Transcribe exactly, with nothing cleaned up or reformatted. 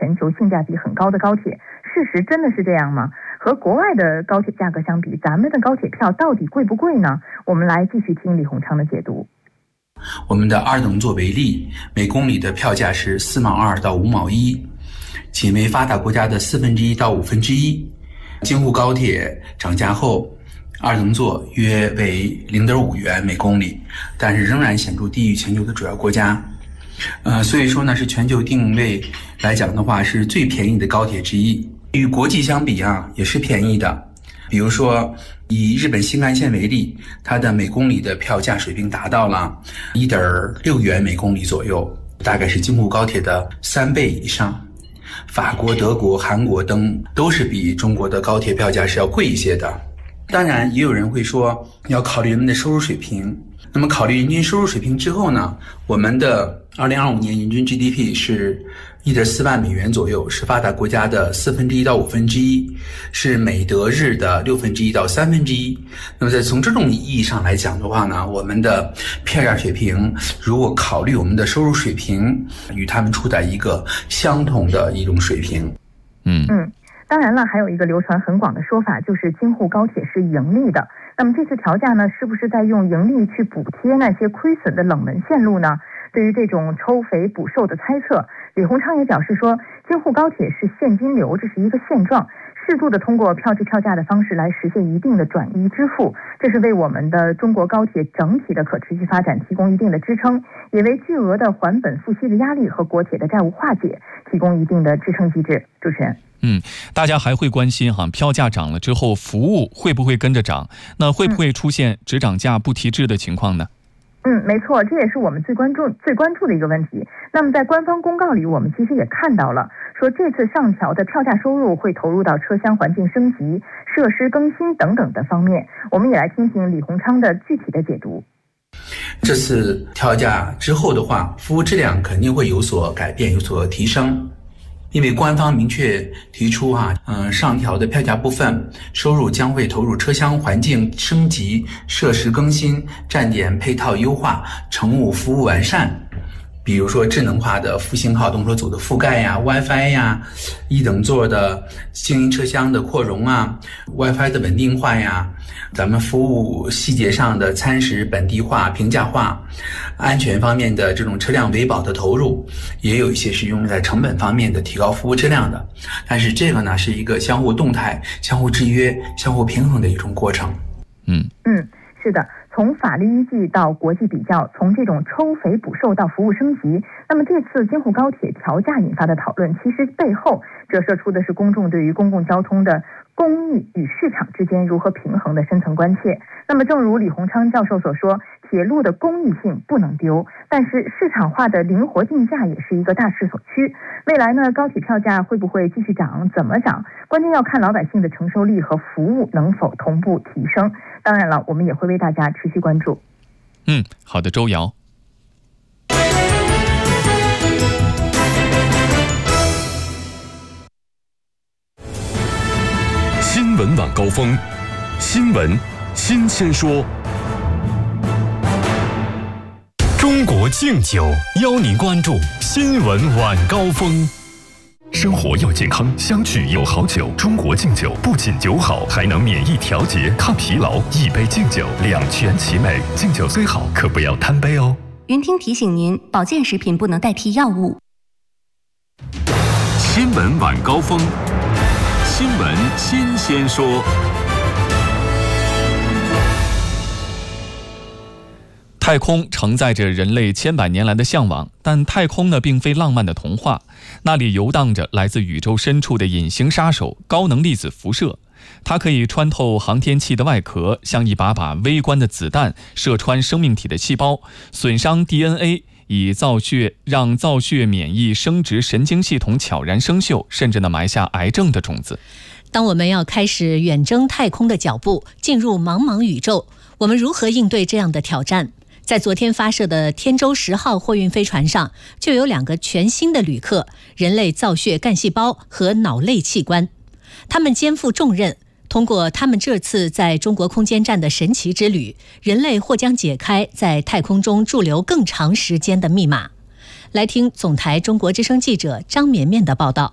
全球性价比很高的高铁。事实真的是这样吗？和国外的高铁价格相比，咱们的高铁票到底贵不贵呢？我们来继续听李鸿昌的解读。 我们的二等座为例，每公里的票价是四毛二到五毛一，仅为发达国家的四分之一到五分之一。京沪高铁涨价后，二等座约为 零点五元每公里，但是仍然显著低于全球的主要国家。呃，所以说呢，是全球定位来讲的话，是最便宜的高铁之一。与国际相比啊，也是便宜的。比如说，以日本新干线为例，它的每公里的票价水平达到了 一点六元每公里左右，大概是京沪高铁的三倍以上。法国、德国、韩国等都是比中国的高铁票价是要贵一些的。当然，也有人会说要考虑人们的收入水平。那么考虑人均收入水平之后呢，我们的二零二五年人均 G D P 是 一点四万美元左右，是发达国家的四分之一到五分之一，是美德日的六分之一到三分之一。那么在从这种意义上来讲的话呢，我们的票价水平如果考虑我们的收入水平，与他们处在一个相同的一种水平。 嗯嗯，当然了，还有一个流传很广的说法，就是京沪高铁是盈利的。那么这次调价呢，是不是在用盈利去补贴那些亏损的冷门线路呢？对于这种抽肥补瘦的猜测，李鸿昌也表示说，京沪高铁是现金流，这是一个现状，适度的通过票制票价的方式来实现一定的转移支付，这是为我们的中国高铁整体的可持续发展提供一定的支撑，也为巨额的还本付息的压力和国铁的债务化解提供一定的支撑机制。主持人。 嗯，大家还会关心哈，票价涨了之后，服务会不会跟着涨？那会不会出现只涨价不提质的情况呢？ 嗯，没错，这也是我们最关注、最关注的一个问题。那么在官方公告里，我们其实也看到了，说这次上调的票价收入会投入到车厢环境升级、设施更新等等的方面。我们也来听听李鸿昌的具体的解读。 这次调价之后的话，服务质量肯定会有所改变、有所提升。因为官方明确提出哈、啊，嗯、呃，上调的票价部分收入将会投入车厢环境升级、设施更新、站点配套优化、乘务服务完善。比如说智能化的复兴号动车组的覆盖呀、WiFi 呀、一等座的经营车厢的扩容啊、WiFi 的稳定化呀，咱们服务细节上的餐食本地化、平价化，安全方面的这种车辆维保的投入，也有一些是用在成本方面的提高服务质量的。但是这个呢，是一个相互动态、相互制约、相互平衡的一种过程。 嗯嗯，是的。从法律依据到国际比较，从这种抽肥补瘦到服务升级，那么这次京沪高铁调价引发的讨论，其实背后折射出的是公众对于公共交通的公益与市场之间如何平衡的深层关切。那么正如李鸿昌教授所说，铁路的公益性不能丢，但是市场化的灵活定价也是一个大势所趋。未来呢，高铁票价会不会继续涨，怎么涨，关键要看老百姓的承受力和服务能否同步提升。当然了，我们也会为大家持续关注。 嗯，好的，周瑶。 新闻晚高峰，新闻新鲜说。中国敬酒邀您关注新闻晚高峰。生活要健康，相聚有好酒。中国敬酒不仅酒好，还能免疫调节、抗疲劳。一杯敬酒，两全其美。敬酒虽好，可不要贪杯哦。 云听提醒您，保健食品不能代替药物。 新闻晚高峰，新闻新鲜说。 太空承载着人类千百年来的向往，但太空呢，并非浪漫的童话。那里游荡着来自宇宙深处的隐形杀手——高能粒子辐射。它可以穿透航天器的外壳，像一把把微观的子弹，射穿生命体的细胞，损伤 D N A， 以造血让造血免疫生殖神经系统悄然生锈，甚至呢埋下癌症的种子。 当我们要开始远征太空的脚步，进入茫茫宇宙，我们如何应对这样的挑战？在昨天发射的天舟十号货运飞船上，就有两个全新的旅客：人类造血干细胞和脑类器官。他们肩负重任，通过他们这次在中国空间站的神奇之旅，人类或将解开在太空中驻留更长时间的密码。来听总台中国之声记者张绵绵的报道。